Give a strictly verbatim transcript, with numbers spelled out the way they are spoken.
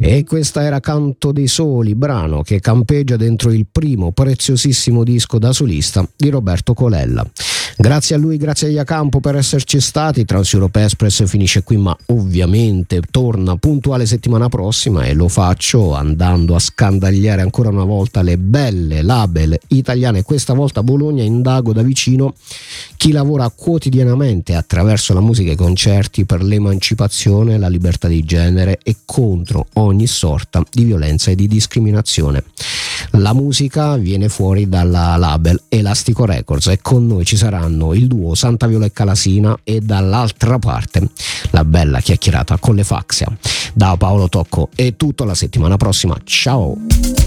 E questa era Canto dei Soli, brano che campeggia dentro il primo preziosissimo disco da solista di Roberto Colella. Grazie a lui, grazie a Iacampo per esserci stati. Trans-Europe Express finisce qui, ma ovviamente torna puntuale settimana prossima, e lo faccio andando a scandagliare ancora una volta le belle label italiane. Questa volta a Bologna indago da vicino chi lavora quotidianamente attraverso la musica e i concerti per l'emancipazione, la libertà di genere e contro ogni sorta di violenza e di discriminazione. La musica viene fuori dalla label Elastico Records e con noi ci saranno il duo Santa Viola e Calasina, e dall'altra parte la bella chiacchierata con le Faxia. Da Paolo Tocco è tutto, la settimana prossima, ciao!